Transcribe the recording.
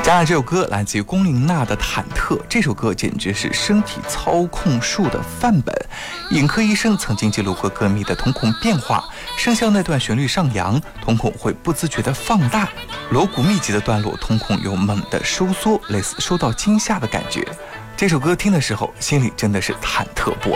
接下来这首歌来自于龚琳娜的《忐忑》，这首歌简直是身体操控术的范本。眼科医生曾经记录过歌迷的瞳孔变化，声效那段旋律上扬，瞳孔会不自觉地放大；锣鼓密集的段落，瞳孔有猛地收缩，类似受到惊吓的感觉。这首歌听的时候，心里真的是忐忑不安。